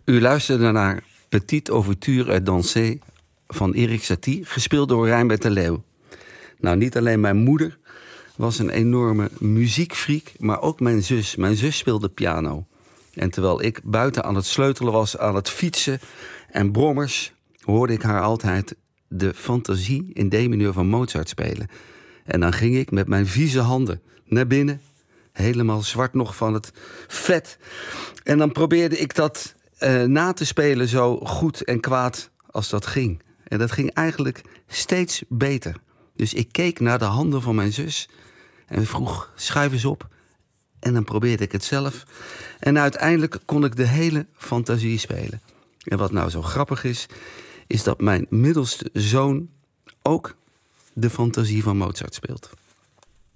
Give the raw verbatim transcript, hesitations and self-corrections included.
U luisterde naar Petite Ouverture et Dansée van Erik Satie, gespeeld door Rijnbert de Leeuw. Nou, niet alleen mijn moeder was een enorme muziekfreak, maar ook mijn zus. Mijn zus speelde piano. En terwijl ik buiten aan het sleutelen was, aan het fietsen en brommers, hoorde ik haar altijd de Fantasie in D-mineur van Mozart spelen. En dan ging ik met mijn vieze handen naar binnen, helemaal zwart nog van het vet. En dan probeerde ik dat uh, na te spelen zo goed en kwaad als dat ging. En dat ging eigenlijk steeds beter. Dus ik keek naar de handen van mijn zus en vroeg, schuif eens op. En dan probeerde ik het zelf. En uiteindelijk kon ik de hele fantasie spelen. En wat nou zo grappig is, is dat mijn middelste zoon ook de Fantasie van Mozart speelt.